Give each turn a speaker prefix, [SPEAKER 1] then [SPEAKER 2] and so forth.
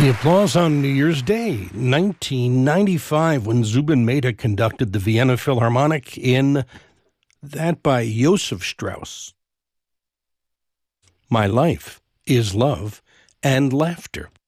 [SPEAKER 1] The applause on New Year's Day, 1995, when Zubin Mehta conducted the Vienna Philharmonic in that by Joseph Strauss. My life is love and laughter.